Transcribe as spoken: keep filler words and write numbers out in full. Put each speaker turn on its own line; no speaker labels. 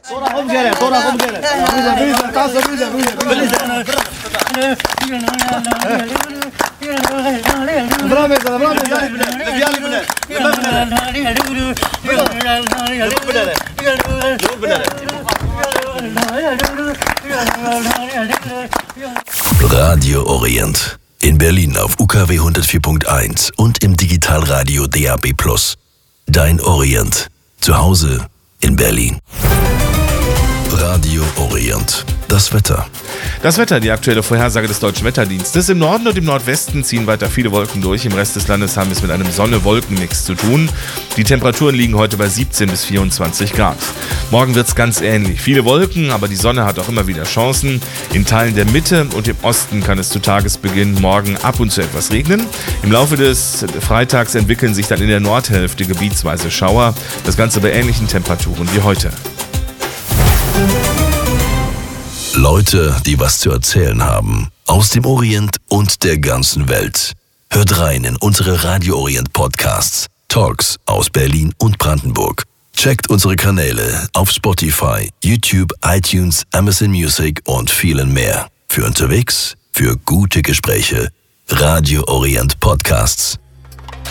Radio Orient. In Berlin auf U K W hundertvier Punkt eins und im Digitalradio D A B plus. Dein Orient. Zu Hause in Berlin. Radio Orient. Das Wetter.
Das Wetter, die aktuelle Vorhersage des Deutschen Wetterdienstes. Im Norden und im Nordwesten ziehen weiter viele Wolken durch. Im Rest des Landes haben wir es mit einem Sonne-Wolken-Mix zu tun. Die Temperaturen liegen heute bei siebzehn bis vierundzwanzig Grad. Morgen wird es ganz ähnlich. Viele Wolken, aber die Sonne hat auch immer wieder Chancen. In Teilen der Mitte und im Osten kann es zu Tagesbeginn morgen ab und zu etwas regnen. Im Laufe des Freitags entwickeln sich dann in der Nordhälfte gebietsweise Schauer. Das Ganze bei ähnlichen Temperaturen wie heute.
Leute, die was zu erzählen haben. Aus dem Orient und der ganzen Welt. Hört rein in unsere Radio Orient Podcasts. Talks aus Berlin und Brandenburg. Checkt unsere Kanäle auf Spotify, YouTube, iTunes, Amazon Music und vielen mehr. Für unterwegs, für gute Gespräche. Radio Orient Podcasts.